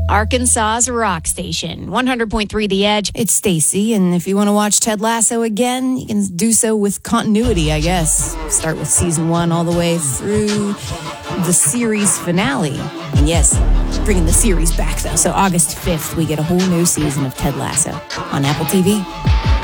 Arkansas's rock station, 100.3 The Edge. It's Stacy, and if you want to watch Ted Lasso again, you can do so with continuity, I guess. Start with season 1 all the way through the series finale. And yes, bringing the series back, though. So August 5th, we get a whole new season of Ted Lasso on Apple TV.